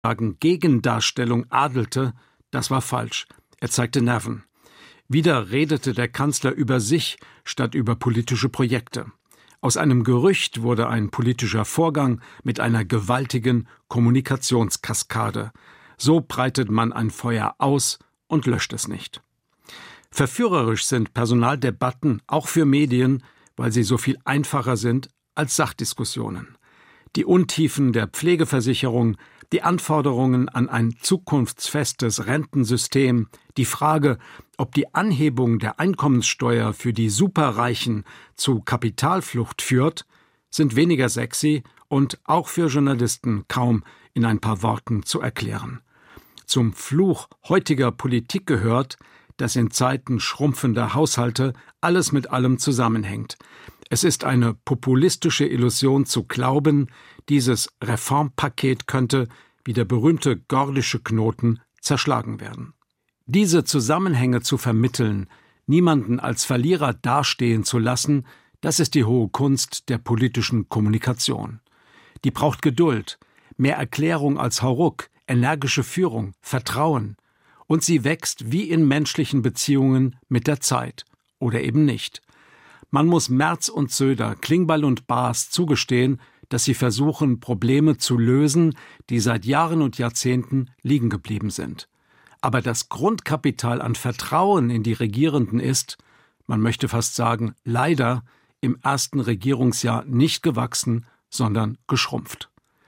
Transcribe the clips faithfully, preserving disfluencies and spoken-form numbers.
Gegendarstellung adelte, das war falsch. Er zeigte Nerven. Wieder redete der Kanzler über sich statt über politische Projekte. Aus einem Gerücht wurde ein politischer Vorgang mit einer gewaltigen Kommunikationskaskade. So breitet man ein Feuer aus und löscht es nicht. Verführerisch sind Personaldebatten auch für Medien, weil sie so viel einfacher sind als Sachdiskussionen. Die Untiefen der Pflegeversicherung, die Anforderungen an ein zukunftsfestes Rentensystem, die Frage, ob die Anhebung der Einkommenssteuer für die Superreichen zu Kapitalflucht führt, sind weniger sexy und auch für Journalisten kaum in ein paar Worten zu erklären. Zum Fluch heutiger Politik gehört, dass in Zeiten schrumpfender Haushalte alles mit allem zusammenhängt. Es ist eine populistische Illusion zu glauben, dieses Reformpaket könnte, wie der berühmte gordische Knoten, zerschlagen werden. Diese Zusammenhänge zu vermitteln, niemanden als Verlierer dastehen zu lassen, das ist die hohe Kunst der politischen Kommunikation. Die braucht Geduld, mehr Erklärung als Hauruck, energische Führung, Vertrauen. Und sie wächst wie in menschlichen Beziehungen mit der Zeit. Oder eben nicht. Man muss Merz und Söder, Klingbeil und Baas zugestehen, dass sie versuchen, Probleme zu lösen, die seit Jahren und Jahrzehnten liegen geblieben sind. Aber das Grundkapital an Vertrauen in die Regierenden ist, man möchte fast sagen, leider im ersten Regierungsjahr nicht gewachsen, sondern geschrumpft.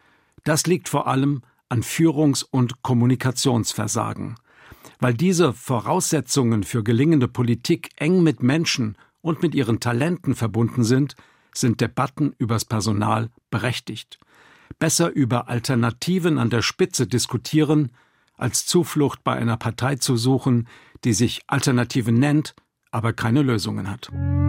Das liegt vor allem an Führungs- und Kommunikationsversagen. Weil diese Voraussetzungen für gelingende Politik eng mit Menschen und mit ihren Talenten verbunden sind, sind Debatten übers Personal berechtigt. Besser über Alternativen an der Spitze diskutieren, als Zuflucht bei einer Partei zu suchen, die sich Alternative nennt, aber keine Lösungen hat.